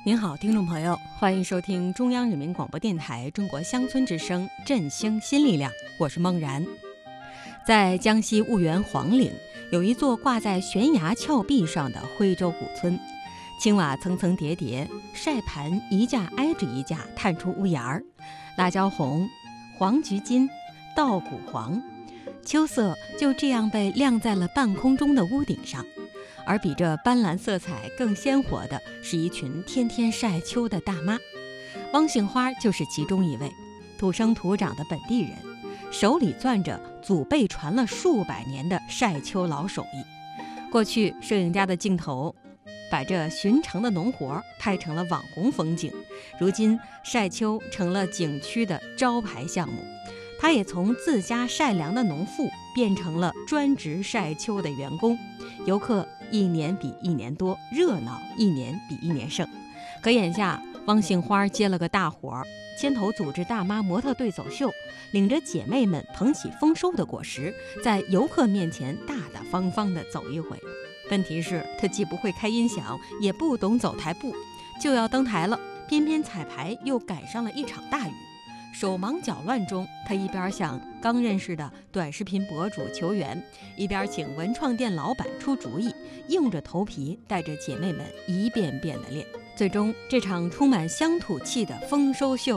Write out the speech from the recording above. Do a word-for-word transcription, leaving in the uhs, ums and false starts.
您好，听众朋友，欢迎收听中央人民广播电台中国乡村之声振兴新力量，我是孟然。在江西婺源黄岭，有一座挂在悬崖峭壁上的徽州古村，青瓦层层叠叠，晒盘一架挨着一架探出屋檐儿，辣椒红、黄菊金、稻谷黄，秋色就这样被晾在了半空中的屋顶上。而比这斑斓色彩更鲜活的是一群天天晒秋的大妈，汪杏花就是其中一位，土生土长的本地人，手里攥着祖辈传了数百年的晒秋老手艺。过去摄影家的镜头把这寻常的农活拍成了网红风景，如今晒秋成了景区的招牌项目，他也从自家晒粮的农妇变成了专职晒秋的员工，游客一年比一年多，热闹一年比一年盛。可眼下汪杏花接了个大活，牵头组织大妈模特队走秀，领着姐妹们捧起丰收的果实，在游客面前大大方方地走一回。问题是她既不会开音响，也不懂走台步，就要登台了，偏偏彩排又赶上了一场大雨，手忙脚乱中，他一边向刚认识的短视频博主求援，一边请文创店老板出主意，硬着头皮带着姐妹们一遍遍地练。最终，这场充满乡土气的丰收秀